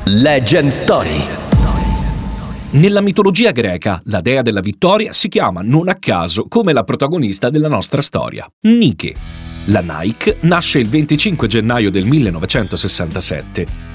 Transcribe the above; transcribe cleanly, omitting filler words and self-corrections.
Legend Story. Nella mitologia greca, la dea della vittoria si chiama non a caso come la protagonista della nostra storia, Nike. La Nike nasce il 25 gennaio del 1967